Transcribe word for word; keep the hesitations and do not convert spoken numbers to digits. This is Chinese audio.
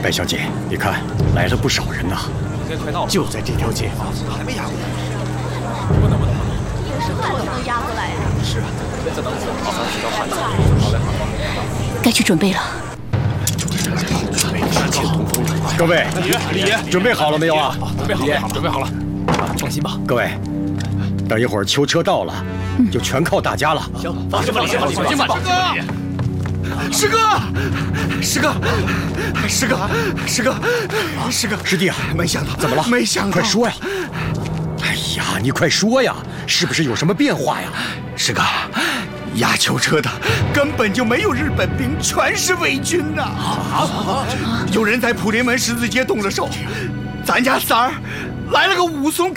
白小姐，你看来了不少人呐， 应该快到了， 就在这条街坊， 还没压过来。不能不能， 也是快就能压过来呀。 是啊，这能做好几条汉子。好嘞，好嘞。 该去准备了。 各位， 李爷， 准备好了没有啊？ 准备好了，准备好了。放心吧， 各位，等一会儿囚车到了，就全靠大家了。 行，放心吧，李爷，放心吧， 师哥，师哥，师哥，师哥，师哥， 师弟啊， 没想到， 怎么了？ 没想到， 快说呀！哎呀，你快说呀！是不是有什么变化呀？ 师哥，押囚车的根本就没有日本兵，全是伪军呐！啊！有人在普林门十字街动了手，咱家三儿来了个武松